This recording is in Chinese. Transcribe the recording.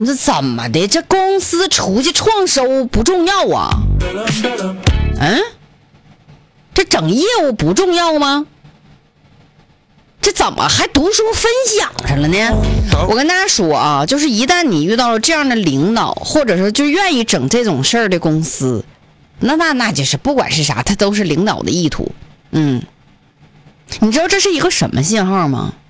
这怎么的？这公司出去创收不重要啊？这整业务不重要吗？这怎么还读书分享上了呢？我跟大家说啊，就是一旦你遇到了这样的领导，或者说就愿意整这种事儿的公司，那就是不管是啥，他都是领导的意图。你知道这是一个什么信号吗？